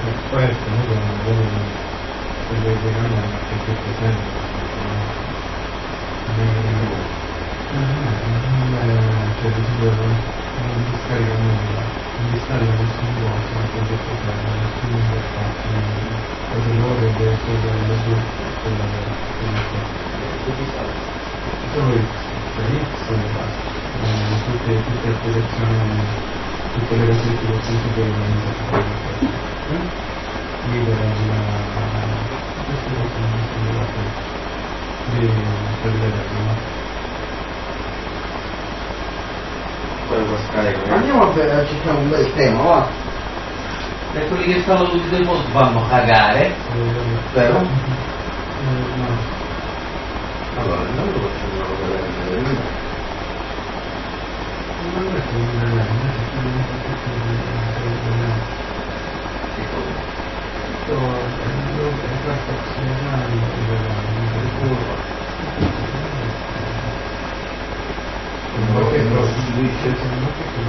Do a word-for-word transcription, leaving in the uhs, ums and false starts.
poi comunque non lavoro per le vegane che c'è presente cioè di sicuro non mi scarica nulla non mi scarica nessun cosa non c'è detto che nessun interfaccia cose loro che deve solo le due quella solo X cioè X tutte tutte le applicazioni tutte le cose che possono sapere libera queste cose non sono date di vedere andiamo a cercare un bel tema, va? E quelli che stanno tutti del mondo vanno a cagare, vero? no Allora, noi lo facciamo una cosa del genere. non è che non è che cosa? è perfezionare il curva Non lo che lo sostituisce, non è che